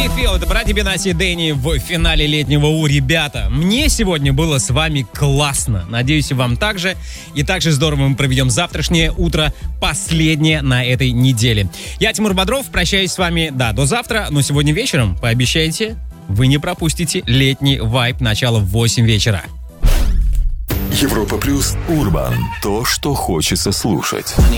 Фил, это братья Бенаси и Дэнни в финале летнего У. Ребята, мне сегодня было с вами классно. Надеюсь, и вам также. И также здорово мы проведем завтрашнее утро, последнее на этой неделе. Я Тимур Бодров, прощаюсь с вами, до завтра. Но сегодня вечером, пообещайте, вы не пропустите летний вайб, начало в 8 вечера. Европа Плюс Урбан. То, что хочется слушать.